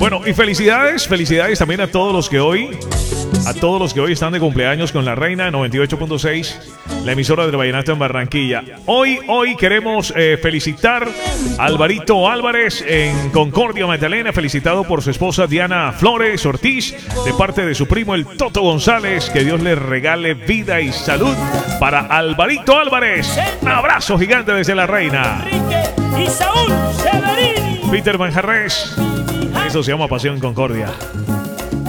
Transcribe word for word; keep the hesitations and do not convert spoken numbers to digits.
Bueno, y felicidades, felicidades también a todos los que hoy, a todos los que hoy están de cumpleaños con la Reina noventa y ocho punto seis, la emisora del Vallenato en Barranquilla. Hoy, hoy queremos eh, felicitar a Alvarito Álvarez en Concordia, Magdalena, felicitado por su esposa Diana Flores Ortiz, de parte de su primo el Toto González. Que Dios le regale vida y salud para Alvarito Álvarez. Un abrazo gigante desde la Reina. Y Saúl Severini. Peter Manjarres. Eso se llama Pasión Concordia.